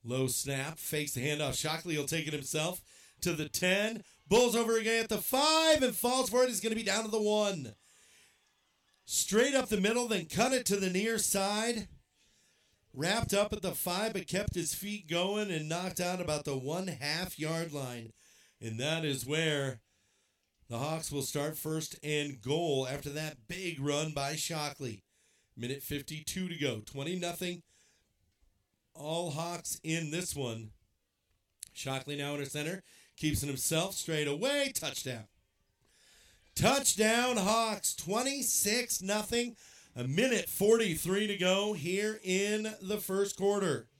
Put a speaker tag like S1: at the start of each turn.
S1: Low snap, fakes the handoff. Shockley will take it himself to the 10. Bulls over again at the 5 and falls for it. He's going to be down to the 1. Straight up the middle, then cut it to the near side. Wrapped up at the 5, but kept his feet going and knocked out about the 1/2 yard line. And that is where the Hawks will start first and goal after that big run by Shockley. Minute 52 to go. 20-0. All Hawks in this one. Shockley now in center. Keeps it himself straight away. Touchdown. Touchdown Hawks. 26-0. A minute 43 to go here in the first quarter.